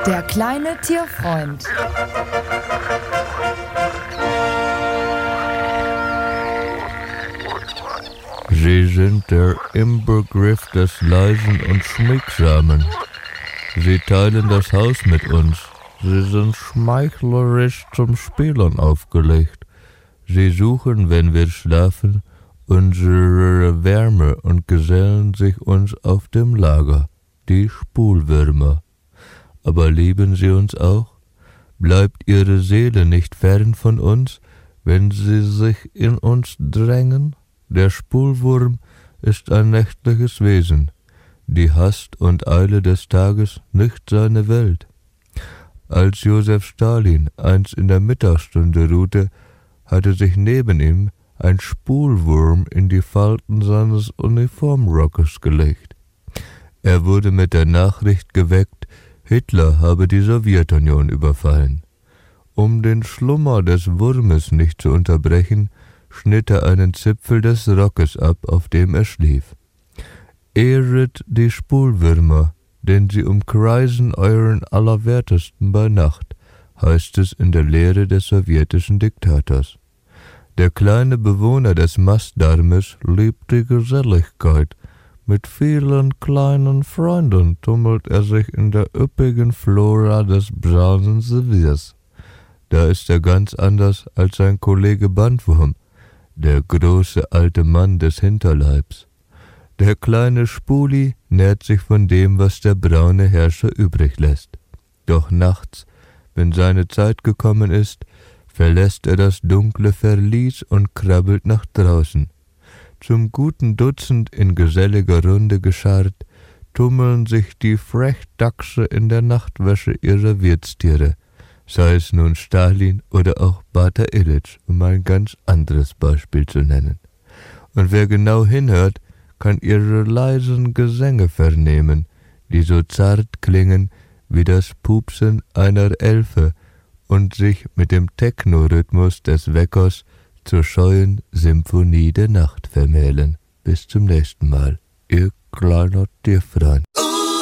Der kleine Tierfreund. Sie sind der Inbegriff des Leisen und Schmiegsamen. Sie teilen das Haus mit uns. Sie sind schmeichlerisch zum Spielen aufgelegt. Sie suchen, wenn wir schlafen, unsere Wärme und gesellen sich uns auf dem Lager, die Spulwürmer. Aber lieben sie uns auch? Bleibt ihre Seele nicht fern von uns, wenn sie sich in uns drängen? Der Spulwurm ist ein nächtliches Wesen, die Hast und Eile des Tages nicht seine Welt. Als Josef Stalin einst in der Mittagsstunde ruhte, hatte sich neben ihm ein Spulwurm in die Falten seines Uniformrockes gelegt. Er wurde mit der Nachricht geweckt, Hitler habe die Sowjetunion überfallen. Um den Schlummer des Wurmes nicht zu unterbrechen, schnitt er einen Zipfel des Rockes ab, auf dem er schlief. Ehret die Spulwürmer, denn sie umkreisen euren Allerwertesten bei Nacht, heißt es in der Lehre des sowjetischen Diktators. Der kleine Bewohner des Mastdarmes liebt die Geselligkeit. Mit vielen kleinen Freunden tummelt er sich in der üppigen Flora des braunen Serviers. Da ist er ganz anders als sein Kollege Bandwurm, der große alte Mann des Hinterleibs. Der kleine Spuli nährt sich von dem, was der braune Herrscher übrig lässt. Doch nachts, wenn seine Zeit gekommen ist, verlässt er das dunkle Verlies und krabbelt nach draußen. Zum guten Dutzend in geselliger Runde geschart, tummeln sich die Frechdachse in der Nachtwäsche ihrer Wirtstiere, sei es nun Stalin oder auch Bata Illich, um ein ganz anderes Beispiel zu nennen. Und wer genau hinhört, kann ihre leisen Gesänge vernehmen, die so zart klingen wie das Pupsen einer Elfe und sich mit dem Techno-Rhythmus des Weckers zur scheuen Symphonie der Nacht vermählen. Bis zum nächsten Mal, ihr kleiner Tierfreund.